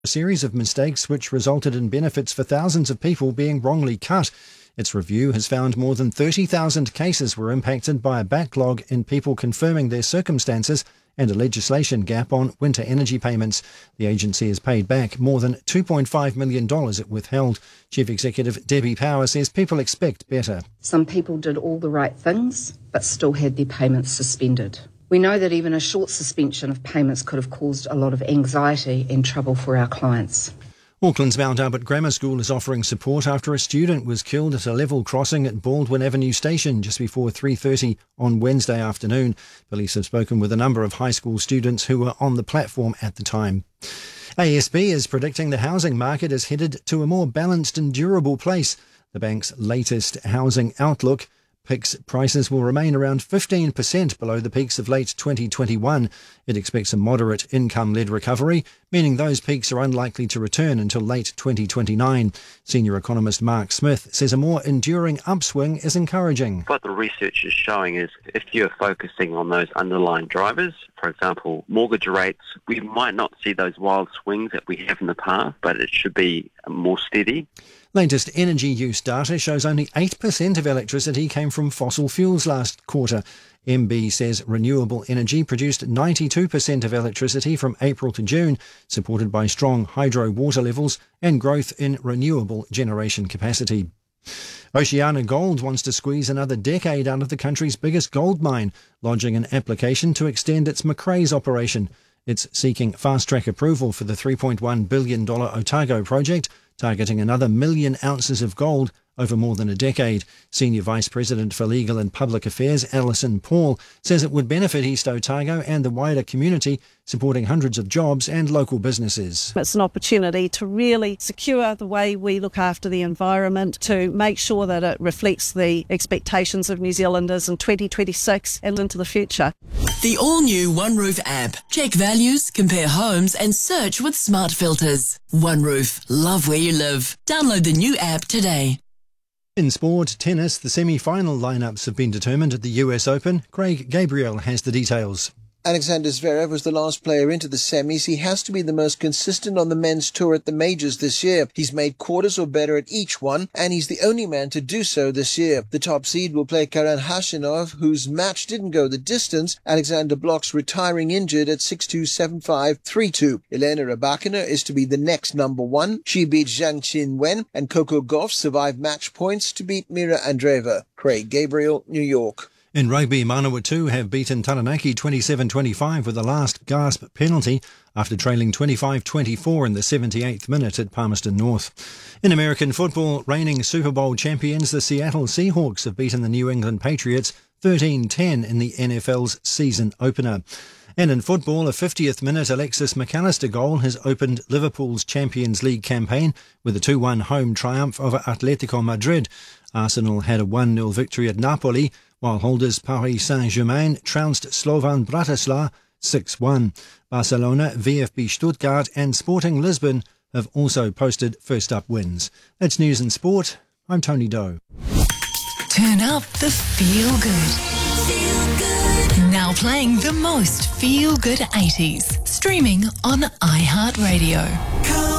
a series of mistakes which resulted in benefits for thousands of people being wrongly cut. Its review has found more than 30,000 cases were impacted by a backlog in people confirming their circumstances and a legislation gap on winter energy payments. The agency has paid back more than $2.5 million it withheld. Chief Executive Debbie Power says people expect better. Some people did all the right things, but still had their payments suspended. We know that even a short suspension of payments could have caused a lot of anxiety and trouble for our clients. Auckland's Mount Albert Grammar School is offering support after a student was killed at a level crossing at Baldwin Avenue Station just before 3:30 on Wednesday afternoon. Police have spoken with a number of high school students who were on the platform at the time. ASB is predicting the housing market is headed to a more balanced and durable place. The bank's latest housing outlook picks prices will remain around 15% below the peaks of late 2021. It expects a moderate income-led recovery, meaning those peaks are unlikely to return until late 2029. Senior economist Mark Smith says a more enduring upswing is encouraging. What the research is showing is if you're focusing on those underlying drivers, for example, mortgage rates, we might not see those wild swings that we have in the past, but it should be more steady. Latest energy use data shows only 8% of electricity came from fossil fuels last quarter. MB says renewable energy produced 92% of electricity from April to June, supported by strong hydro water levels and growth in renewable generation capacity. Oceana Gold wants to squeeze another decade out of the country's biggest gold mine, lodging an application to extend its Macraes operation. It's seeking fast-track approval for the $3.1 billion Otago project, targeting another 1 million ounces of gold over more than a decade. Senior Vice President for Legal and Public Affairs, Alison Paul, says it would benefit East Otago and the wider community, supporting hundreds of jobs and local businesses. It's an opportunity to really secure the way we look after the environment, to make sure that it reflects the expectations of New Zealanders in 2026 and into the future. The all-new OneRoof app. Check values, compare homes and search with smart filters. OneRoof. Love where you live. Download the new app today. In sport, tennis, the semi-final lineups have been determined at the US Open. Craig Gabriel has the details. Alexander Zverev was the last player into the semis. He has to be the most consistent on the men's tour at the majors this year. He's made quarters or better at each one, and he's the only man to do so this year. The top seed will play Karen Khachanov, whose match didn't go the distance. Alexander Blok's retiring injured at 6-2, 7-5, 3-2. Elena Rybakina is to be the next number one. She beat Zhang Qinwen, and Coco Gauff survived match points to beat Mira Andreeva. Craig Gabriel, New York. In rugby, Manawatu have beaten Taranaki 27-25 with a last gasp penalty after trailing 25-24 in the 78th minute at Palmerston North. In American football, reigning Super Bowl champions, the Seattle Seahawks have beaten the New England Patriots 13-10 in the NFL's season opener. And in football, a 50th minute Alexis McAllister goal has opened Liverpool's Champions League campaign with a 2-1 home triumph over Atletico Madrid. Arsenal had a 1-0 victory at Napoli, while holders Paris Saint-Germain trounced Slovan Bratislava 6-1. Barcelona, VfB Stuttgart and Sporting Lisbon have also posted first-up wins. That's news and sport. I'm Tony Doe. Turn up the feel-good. Now playing the most feel-good 80s. Streaming on iHeartRadio.